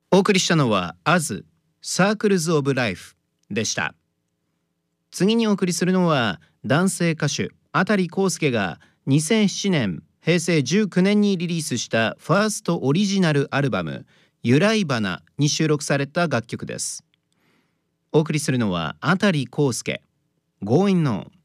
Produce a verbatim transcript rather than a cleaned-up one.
お送りしたのは アズ Circles of Life でした。次にお送りするのは男性歌手辺康介がにせんななねんへいせいじゅうきゅうねんにリリースしたファーストオリジナルアルバム由来花に収録された楽曲です。お送りするのは辺康介 Going On。